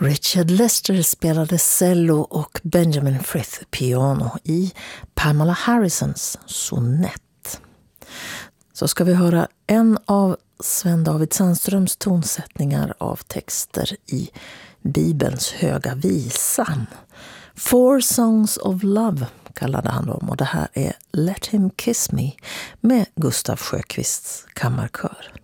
Richard Lester spelade cello och Benjamin Frith piano i Pamela Harrisons sonett. Så ska vi höra en av Sven David Sandströms tonsättningar av texter i Bibelns höga visan. 4 Songs of Love kallade han dem, och det här är Let Him Kiss Me med Gustav Sjöqvists kammarkör.